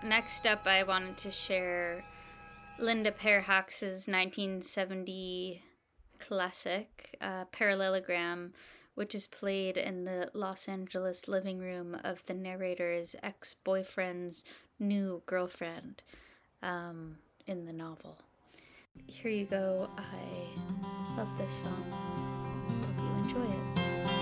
next up, I wanted to share Linda Perhacs's 1970 classic, Parallelogram, which is played in the Los Angeles living room of the narrator's ex-boyfriend's new girlfriend in the novel. Here you go. I love this song. Hope you enjoy it.